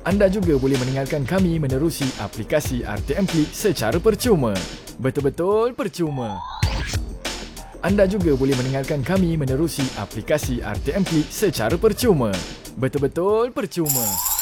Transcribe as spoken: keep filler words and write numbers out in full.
Anda juga boleh mendengarkan kami menerusi aplikasi R T M Klik secara percuma. Betul-betul percuma. Anda juga boleh mendengarkan kami menerusi aplikasi R T M Klik secara percuma. Betul-betul percuma.